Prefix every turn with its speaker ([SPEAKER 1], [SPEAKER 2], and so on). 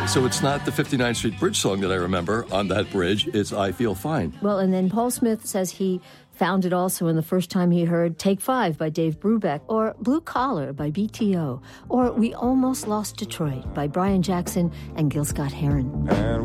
[SPEAKER 1] So it's not the 59th Street Bridge song that I remember on that bridge. It's I Feel Fine.
[SPEAKER 2] Well, and then Paul Smith says he found it also in the first time he heard Take 5 by Dave Brubeck, or Blue Collar by BTO, or We Almost Lost Detroit by Brian Jackson and Gil Scott-Heron.
[SPEAKER 3] And